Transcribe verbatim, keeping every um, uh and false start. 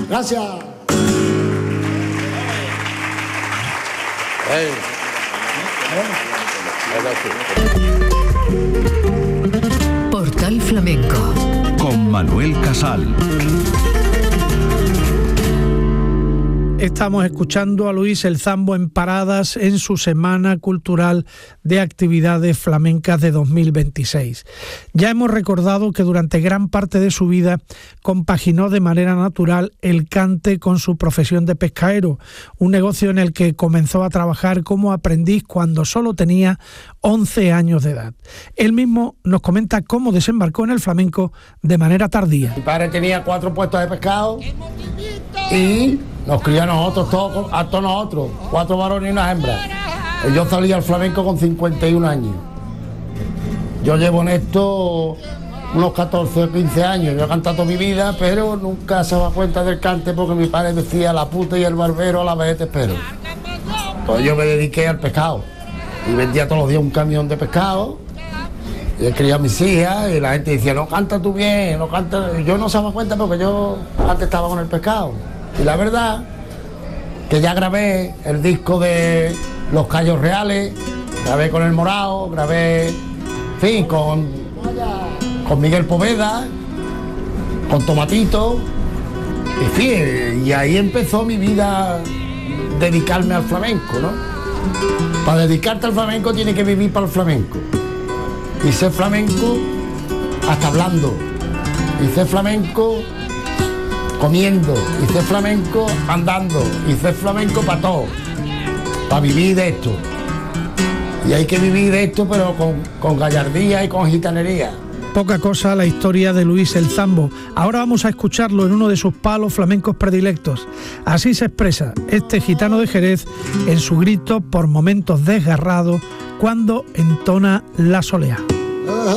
Gracias. Hey. Portal Flamenco con Manuel Casal. Estamos escuchando a Luis El Zambo en Paradas en su Semana Cultural de Actividades Flamencas de dos mil veintiséis. Ya hemos recordado que durante gran parte de su vida compaginó de manera natural el cante con su profesión de pescaero, un negocio en el que comenzó a trabajar como aprendiz cuando solo tenía once años de edad. Él mismo nos comenta cómo desembarcó en el flamenco de manera tardía. Mi padre tenía cuatro puestos de pescado y nos crió a nosotros, todos, a todos nosotros, cuatro varones y una hembra. Y yo salí al flamenco con cincuenta y un años. Yo llevo en esto unos catorce o quince años. Yo he cantado toda mi vida, pero nunca se daba cuenta del cante porque mi padre decía la puta y el barbero a la vez te espero. Pues yo me dediqué al pescado y vendía todos los días un camión de pescado. Y he criado a mis hijas y la gente decía, no canta tú bien, no canta. Y yo no se daba cuenta porque yo antes estaba con el pescado. Y la verdad que ya grabé el disco de Los Callos Reales, grabé con El Morao, grabé, en fin, con, con Miguel Poveda, con Tomatito, en fin, y ahí empezó mi vida, dedicarme al flamenco, ¿no? Para dedicarte al flamenco tienes que vivir para el flamenco. Y ser flamenco hasta hablando, y ser flamenco comiendo, y ser flamenco andando, y ser flamenco para todo, para vivir de esto. Y hay que vivir de esto, pero con, con gallardía y con gitanería. Poca cosa la historia de Luis El Zambo. Ahora vamos a escucharlo en uno de sus palos flamencos predilectos. Así se expresa este gitano de Jerez en su grito por momentos desgarrado cuando entona la soleá.